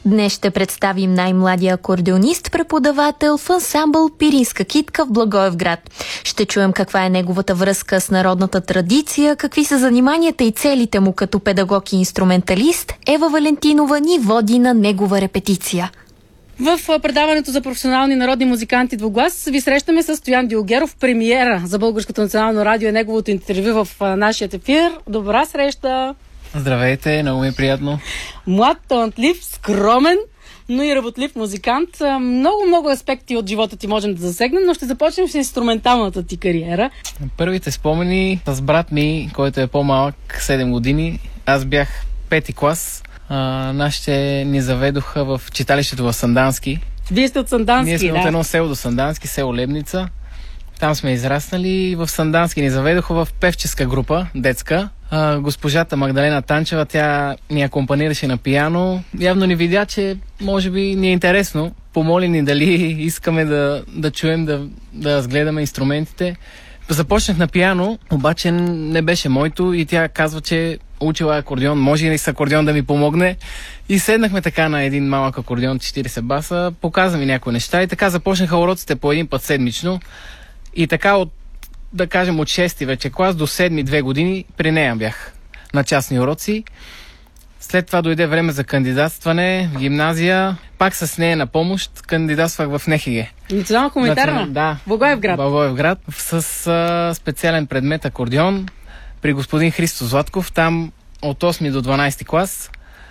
Днес ще представим най-младия акордеонист, преподавател в ансамбъл Пиринска китка в Благоевград. Ще чуем каква е неговата връзка с народната традиция, какви са заниманията и целите му като педагог и инструменталист. Ева Валентинова ни води на негова репетиция. В предаването за професионални народни музиканти Двуглас ви срещаме с Стоян Дилгеров, премиера за Българското национално радио, неговото интервю в нашия ефир. Добра среща! Здравейте, много ми е приятно. Млад, талантлив, скромен, но и работлив музикант. Много аспекти от живота ти можем да засегнем, но ще започнем с инструменталната ти кариера. Първите спомени с брат ми, който е по-малък, 7 години. Аз бях 5-ти клас. Нашите ни заведоха в читалището в Сандански. Вие сте от Сандански, Ние сме от едно село до Сандански, село Лебница. Там сме израснали и в Сандански ни заведоха в певческа група, детска. Госпожата Магдалена Танчева, тя ни акомпанираше на пиано. Явно ни видя, че може би ни е интересно. Помоли ни дали искаме да чуем, да разгледаме инструментите. Започнах на пиано, обаче не беше моето и тя казва, че учила акордеон, може и с акордеон да ми помогне. И седнахме така на един малък акордеон, 40 баса, показа ми някои неща и така започнаха уроците по един път седмично. И така от 6-ти вече клас до 7-ми 2 години при нея бях на частни уроци. След това дойде време за кандидатстване в гимназия. Пак с нея на помощ кандидатствах в НХГ. Национална хуманитарна? Да. Благоевград. С специален предмет акордеон при господин Христо Златков. Там от 8 до 12 клас.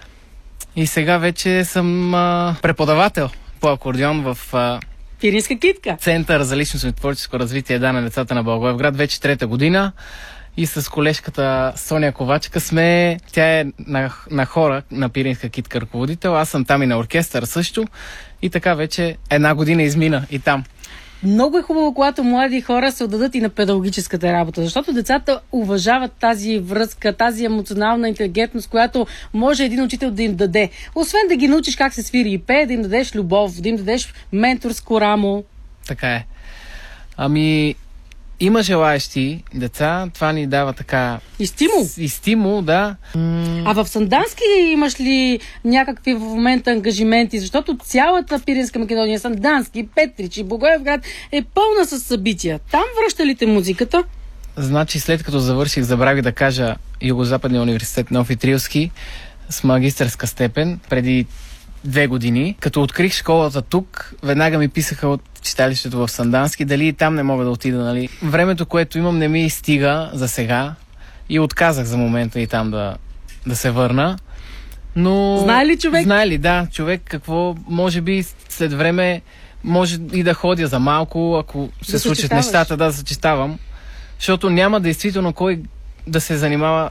И сега вече съм преподавател по акордеон в Пиринска китка. Център за личностно и творческо развитие на децата на Благоевград, вече 3-та година. И с колежката Соня Ковачка тя е на хора на Пиринска китка ръководител, аз съм там и на оркестър също. И така вече 1 година измина и там. Много е хубаво, когато млади хора се отдадат и на педагогическата работа, защото децата уважават тази връзка, тази емоционална интелигентност, която може един учител да им даде. Освен да ги научиш как се свири и пее, да им дадеш любов, да им дадеш менторско рамо. Така е. Има желаещи деца, това ни дава така... И стимул, да. А в Сандански имаш ли някакви в момента ангажименти? Защото цялата Пиринска Македония, Сандански, Петрич и Благоевград е пълна с събития. Там връща ли те музиката? Значи след като завърших, забравих да кажа, Югозападния университет Неофит Рилски с магистърска степен преди 2 години. Като открих школата тук, веднага ми писаха от читалището в Сандански, дали и там не мога да отида, нали. Времето, което имам, не ми стига за сега и отказах за момента и там да се върна. Но... Знае ли човек? Знае ли, да. Човек какво, може би след време може и да ходя за малко, ако се случат нещата, да съчетавам. Защото няма действително кой да се занимава